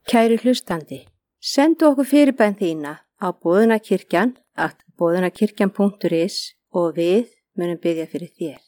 Kæri hlustandi, sendu okkur fyrirbæn þína á boðunarkirkjan@boðunarkirkjan.is og við munum biðja fyrir þér.